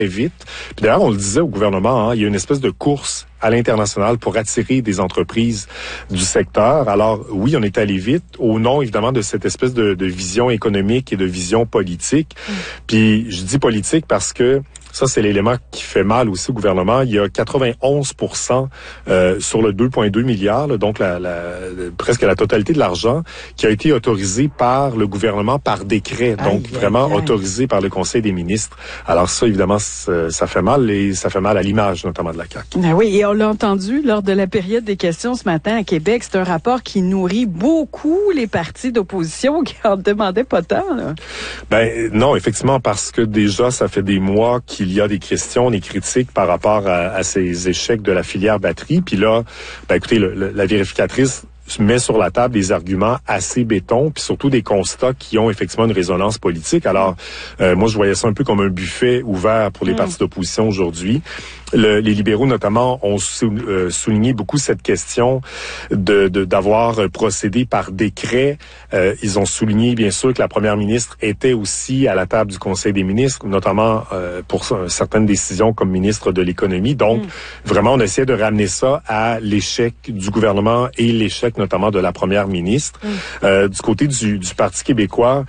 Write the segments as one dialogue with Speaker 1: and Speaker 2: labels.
Speaker 1: vite. Puis d'ailleurs, on le disait au gouvernement, il y a une espèce de course à l'international pour attirer des entreprises du secteur. Alors oui, on est allé vite au nom évidemment de cette espèce de vision économique et de vision politique. Puis je dis politique parce que ça, c'est l'élément qui fait mal aussi au gouvernement. Il y a 91% sur le 2,2 milliards, là, donc presque la totalité de l'argent qui a été autorisé par le gouvernement par décret, donc vraiment autorisé par le Conseil des ministres. Alors ça, évidemment, ça fait mal et ça fait mal à l'image notamment de la CAQ.
Speaker 2: Ben oui, et on l'a entendu lors de la période des questions ce matin à Québec. C'est un rapport qui nourrit beaucoup les partis d'opposition qui en demandaient pas tant. Là.
Speaker 1: Ben non, effectivement, parce que déjà, ça fait des mois qu'il y a des questions, des critiques par rapport à ces échecs de la filière batterie. Puis là, ben écoutez, la vérificatrice met sur la table des arguments assez béton, puis surtout des constats qui ont effectivement une résonance politique. Alors, moi, je voyais ça un peu comme un buffet ouvert pour les partis d'opposition aujourd'hui. Les libéraux, notamment, ont souligné beaucoup cette question d'avoir procédé par décret. Ils ont souligné, bien sûr, que la première ministre était aussi à la table du Conseil des ministres, notamment pour certaines décisions comme ministre de l'Économie. Donc, vraiment, on essaie de ramener ça à l'échec du gouvernement et l'échec notamment de la première ministre. Du côté du Parti québécois,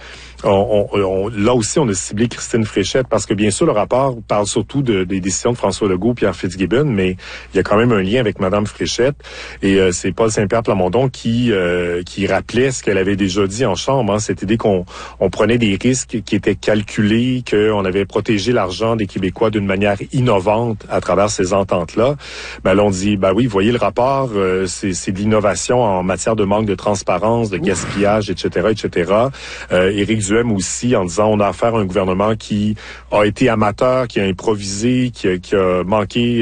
Speaker 1: là aussi, on a ciblé Christine Fréchette parce que, bien sûr, le rapport parle surtout des décisions de François Legault, Pierre Fitzgibbon, mais il y a quand même un lien avec Madame Fréchette. Et c'est Paul Saint-Pierre Plamondon qui rappelait ce qu'elle avait déjà dit en Chambre, cette idée qu'on prenait des risques qui étaient calculés, qu'on avait protégé l'argent des Québécois d'une manière innovante à travers ces ententes-là. Ben là, on dit, ben oui, voyez le rapport, c'est de l'innovation en matière de manque de transparence, de gaspillage, etc., etc. Éric Duhem aussi, en disant on a affaire à un gouvernement qui a été amateur, qui a improvisé, qui a manqué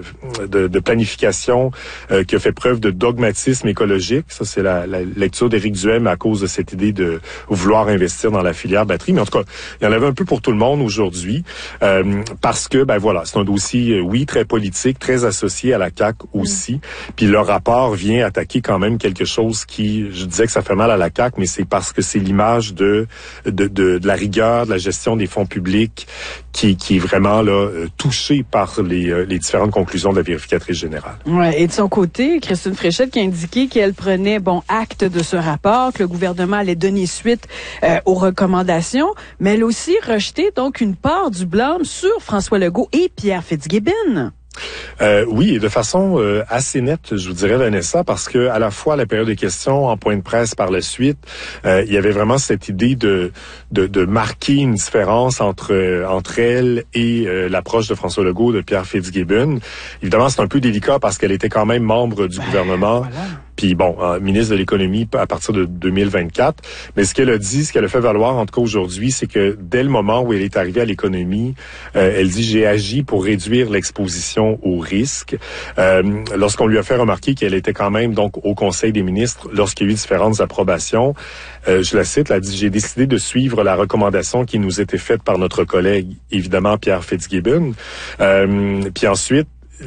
Speaker 1: de planification, qui a fait preuve de dogmatisme écologique. Ça, c'est la lecture d'Éric Duhem à cause de cette idée de vouloir investir dans la filière batterie. Mais en tout cas, il y en avait un peu pour tout le monde aujourd'hui, parce que, ben voilà, c'est un dossier, oui, très politique, très associé à la CAQ aussi. Puis le rapport vient attaquer quand même quelque chose qui, je disais que ça fait mal à la CAQ, mais c'est parce que c'est l'image de la rigueur, de la gestion des fonds publics qui est vraiment là touchée par les différentes conclusions de la vérificatrice générale.
Speaker 2: Ouais, et de son côté, Christine Fréchette qui a indiqué qu'elle prenait acte de ce rapport, que le gouvernement allait donner suite aux recommandations, mais elle a aussi rejeté donc une part du blâme sur François Legault et Pierre Fitzgibbon.
Speaker 1: Oui, et de façon assez nette, je vous dirais, Vanessa, parce que à la fois la période des questions, en point de presse par la suite, il y avait vraiment cette idée de marquer une différence entre elle et l'approche de François Legault, de Pierre Fitzgibbon. Évidemment, c'est un peu délicat parce qu'elle était quand même membre du gouvernement. Voilà. Puis ministre de l'Économie à partir de 2024. Mais ce qu'elle a dit, ce qu'elle a fait valoir, en tout cas aujourd'hui, c'est que dès le moment où elle est arrivée à l'économie, elle dit « j'ai agi pour réduire l'exposition au risque ». Lorsqu'on lui a fait remarquer qu'elle était quand même donc au Conseil des ministres, lorsqu'il y a eu différentes approbations, je la cite, elle a dit « j'ai décidé de suivre la recommandation qui nous était faite par notre collègue, évidemment, Pierre Fitzgibbon ». Puis ensuite,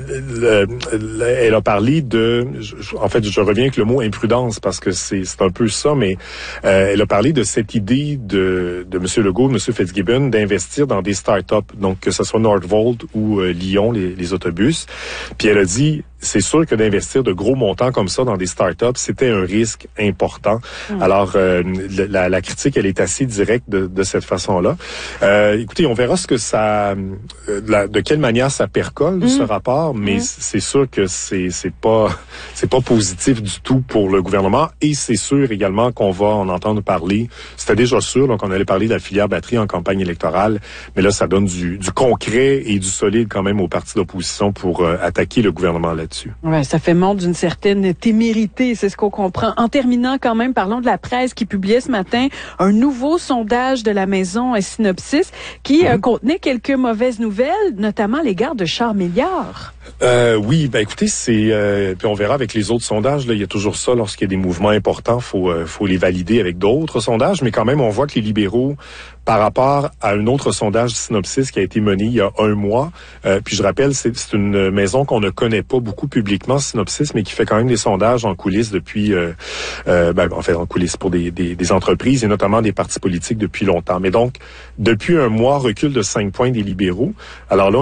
Speaker 1: elle a parlé en fait, je reviens avec le mot imprudence parce que c'est un peu ça, mais elle a parlé de cette idée de M. Legault, de M. Fitzgibbon, d'investir dans des start-up, donc que ce soit Northvolt ou Lyon, les autobus. Puis elle a dit, c'est sûr que d'investir de gros montants comme ça dans des start-up, c'était un risque important. Alors, la critique, elle est assez directe de cette façon-là. Écoutez, on verra ce que de quelle manière ça percole, ce rapport. Mais c'est sûr que c'est pas positif du tout pour le gouvernement et c'est sûr également qu'on va en entendre parler. C'était déjà sûr, donc on allait parler de la filière batterie en campagne électorale, mais là ça donne du concret et du solide quand même aux partis d'opposition pour attaquer le gouvernement là-dessus.
Speaker 2: Ouais, ça fait montre d'une certaine témérité, c'est ce qu'on comprend. En terminant quand même, parlons de la presse qui publiait ce matin un nouveau sondage de la maison Synopsis qui contenait quelques mauvaises nouvelles, notamment à l'égard de Charles Milliard.
Speaker 1: Oui, écoutez, puis on verra avec les autres sondages, là, il y a toujours ça, lorsqu'il y a des mouvements importants, faut les valider avec d'autres sondages, mais quand même, on voit que les libéraux, par rapport à un autre sondage Synopsis qui a été mené il y a un mois, puis je rappelle, c'est une maison qu'on ne connaît pas beaucoup publiquement, Synopsis, mais qui fait quand même des sondages en coulisses depuis, en coulisses pour des entreprises et notamment des partis politiques depuis longtemps. Mais donc, depuis un mois, recul de 5 points des libéraux. Alors là,